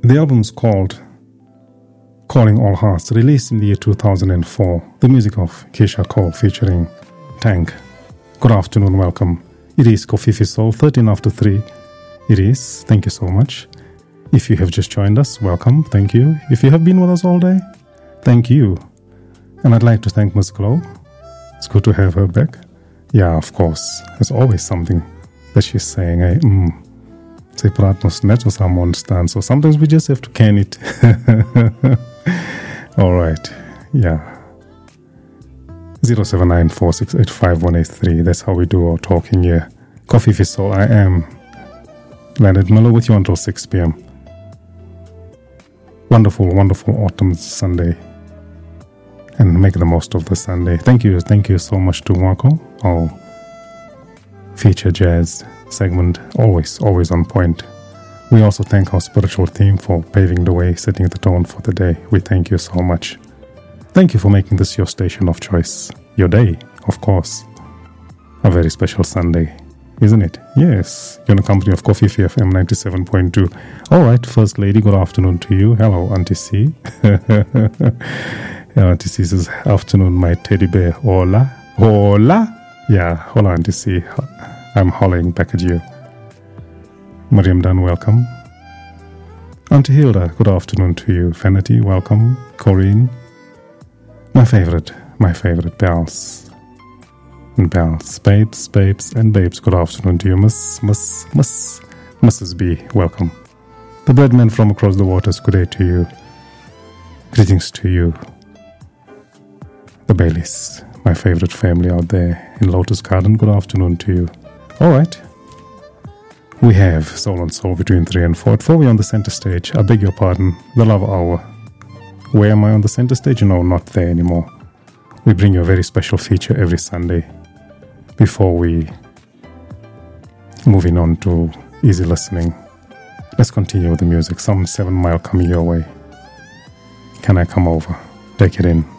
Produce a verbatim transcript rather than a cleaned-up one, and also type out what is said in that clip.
The album's called Calling All Hearts, released in the year two thousand four. The music of Keisha Cole featuring Tank. Good afternoon, welcome. It is Kofifi Soul, thirteen after three. It is. Thank you so much. If you have just joined us, welcome. Thank you. If you have been with us all day, thank you. And I'd like to thank Miss Glow. It's good to have her back. Yeah, of course. There's always something that she's saying. Eh? Mm. Say praat nos net so some understand. So sometimes we just have to can it. All right. Yeah. zero seven nine four six eight five one eight three. That's how we do our talking here. Coffee for Soul. I am Leonard Miller with you until six p.m. Wonderful, wonderful autumn Sunday. And make the most of the Sunday. Thank you, thank you so much to Marco. Our feature jazz segment. Always, always on point. We also thank our spiritual team for paving the way, setting the tone for the day. We thank you so much. Thank you for making this your station of choice. Your day, of course. A very special Sunday, isn't it? Yes. You're in the company of Coffee F M ninety-seven point two. All right, First Lady, good afternoon to you. Hello, Auntie C. Yeah, Auntie C says, afternoon, my teddy bear. Hola. Hola. Yeah, hola, Auntie C. I'm hollering back at you. Mariam Dan, welcome. Auntie Hilda, good afternoon to you. Vanity, welcome. Corinne. My favorite, my favorite bells. And bells. Babes, babes, and babes, good afternoon to you. Miss, Miss, Miss, Missus B, welcome. The breadman from across the waters, good day to you. Greetings to you. The Baileys, my favorite family out there in Lotus Garden, good afternoon to you. All right. We have Soul on Soul between three and four. At four, we're on the center stage. I beg your pardon, the Love Hour. Where am I on the center stage? No, not there anymore. We bring you a very special feature every Sunday before we moving on to easy listening. Let's continue with the music. Some seven mile coming your way. Can I come over? Take it in.